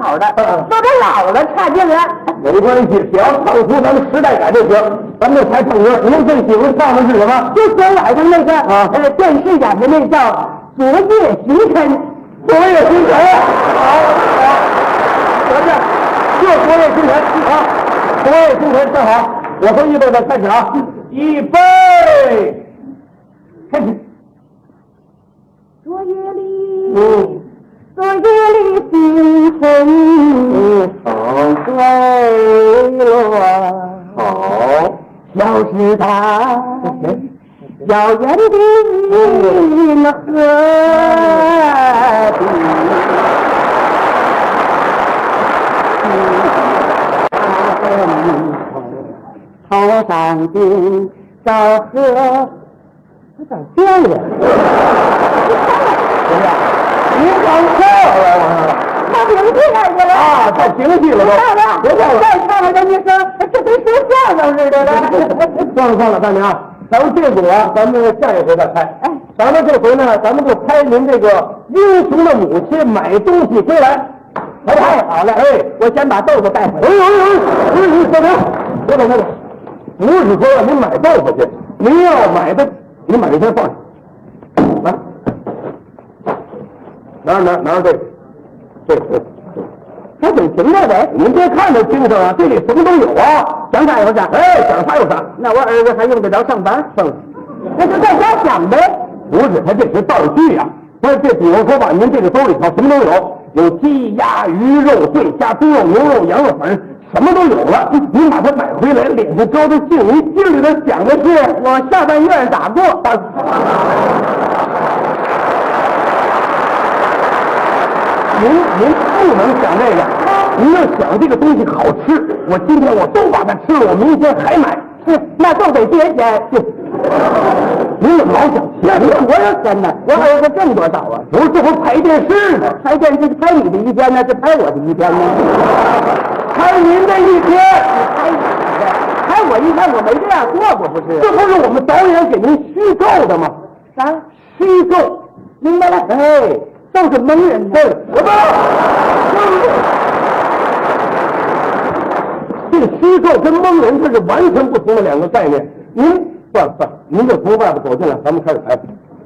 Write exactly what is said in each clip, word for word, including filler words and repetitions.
好的，说他老了差劲了。 没关系，只要唱出咱们时代感就行。咱们才唱歌，您最喜欢唱的是什么？ 就昨晚上那个啊，呃，电视演的那叫《昨夜星辰》。 昨夜星辰，好，好，咱这就昨夜星辰啊，昨夜星辰，正好。我说预备的开始啊，预备，开始。 昨夜里， 嗯。 昨夜里星辰好， 坠落， 好， 消失在遥远的银河底。头上的枣核有点变了。 怎么样？您唱错了， 唱评戏来去了啊，唱评戏了都， 别唱了，再唱了，跟你说，这跟说相声似的了。 算了算了，大娘，咱们这组啊，咱们下一回再拍。哎，咱们这回呢，咱们就拍您这个英雄的母亲买东西归来，好不好？好嘞，哎， 我先把豆腐带回来。 哎呦哎呦，不是您小娘，别走别走，不是说让您买豆腐去，您要买的，您把这先放下，来。拿着拿拿着这个，这个， 还挺勤快的。 您别看着精神啊，这里什么都有啊， 想啥有啥， 哎，想啥有啥。 那我儿子还用得着上班？ 上， 那就在家想呗。 不是，他这是道具呀、啊。那这比如说吧，您这个兜里头什么都有，有鸡鸭鱼肉对加猪肉、牛肉、羊肉，反正什么都有了。您把它买回来，脸上高的兴，您心里头想的是我下半月咋过？ 您您不能想这个，您要想这个东西好吃，我今天我都把它吃了，我明天还买， 是那都得贴钱。 您怎么老想钱呢？ 我有钱呢，我儿子挣多少啊？ 不是，这会拍电视呢， 拍电视是拍你的一天呢，是拍我的一天呢？ 拍您的一天， 拍你的，拍我一天，我没这样做过，不是？ 这不是我们导演给您虚构的吗？ 啥？ 虚构， 明白了？ 哎。 都是蒙人的， 我不，这个虚构跟蒙人这是完全不同的两个概念。您算了算了，您就从外边走进来，咱们开始拍。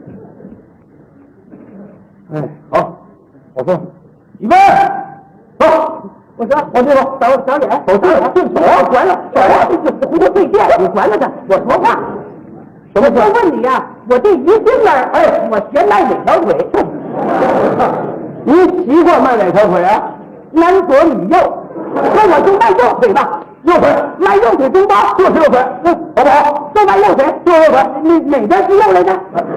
哎，好，我说，预备，走。 我说， 往这走， 小小脸， 走这就走，关了，关了，这胡说对电，你关了它，我说话。 什么事？ 我问你呀、啊，我这一进来，哎，我先迈哪条腿？ 您习惯迈哪条腿啊？ 男左女右，那我就迈右腿吧。 右腿， 迈右腿中包， 就是右腿，嗯，好不好？ 再迈右腿， 就是右腿。 哪哪边是右来着？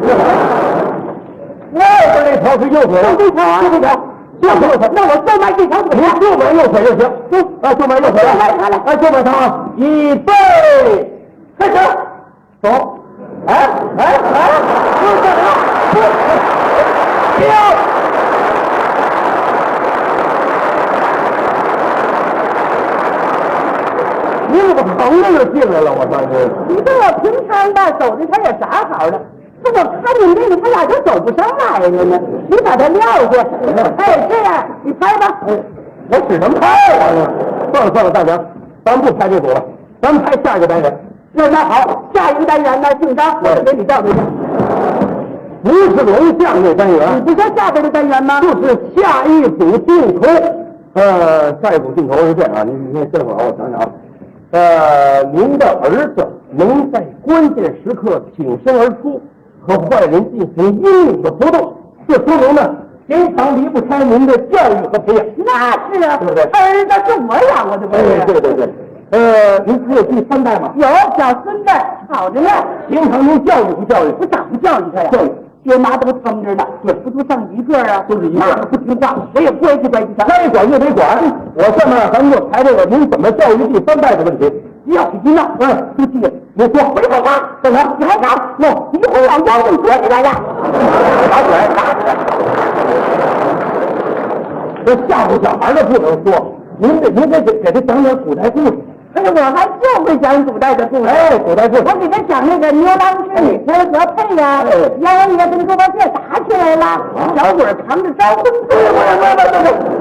外边那条是右腿， 就这条啊，就这条，就是右腿。那我就迈这条腿， 您就迈右腿就行。 嗯， 啊，就迈右腿了。 来来来， 哎，就迈它啊！预备，开始，走。哎哎哎！不是啊，不是，停！你怎么横着就进来了？我说这， 你说我平常吧走的他也啥好的，可我看见这个他俩就走不上来了呢。你把他撂下，哎，这样你拍吧。 我只能拍我。算了算了，大娘，咱们不拍这组了，咱们拍下一个单元。 那那好，下一个单元呢，姓张，我给你调回去。 不是龙象这单元， 你不说下边的单元吗？ 就是下一组镜头。呃，下一组镜头是这样啊，您您先会儿我想想啊。呃，您的儿子能在关键时刻挺身而出，和坏人进行英勇的搏斗，这说明呢，平常离不开您的教育和培养。 那是啊， 对不对？ 儿子是我养活的，不是？ 哎，对对对。呃，您还有第三代吗？ 有小孙子，好着呢。 平常您教育不教育？ 我咋不教育他呀？ 教育。 爹妈都撑着呢，对，不都上一个啊？ 就是一个， 那个不听话，我也关系关系他。 该管就得管。我下面咱们就谈这个您怎么教育第三代的问题。 要是听到， 嗯， 出去， 你说回头看， 干啥？ 你还敢？ 弄， 一会儿让腰子撅起来呀！ 打起来，打起来！这吓唬小孩的不能说，您得您得给给他讲讲古代故事。 哎，我还就会讲古代的故事。 哎，古代故事， 我给他讲那个牛郎织女结合配呀，阎王爷跟猪八戒打起来了，小鬼扛着招魂。 对对对对对。